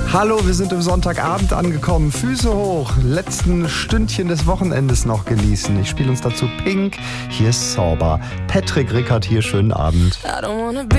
Hallo, wir sind im Sonntagabend angekommen. Füße hoch, letzten Stündchen des Wochenendes noch genießen. Ich spiele uns dazu Pink. Hier ist Zauber. Patrick Rickert hier, schönen Abend.